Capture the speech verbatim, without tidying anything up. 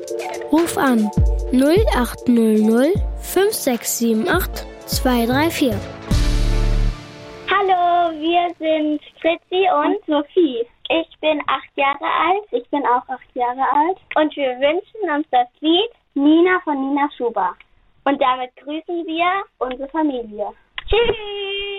Ruf an null acht null null fünf sechs sieben acht zwei drei vier. Hallo, wir sind Fritzi und, und Sophie. Ich bin acht Jahre alt. Ich bin auch acht Jahre alt. Und wir wünschen uns das Lied Nina von Nina Schuber. Und damit grüßen wir unsere Familie. Tschüss!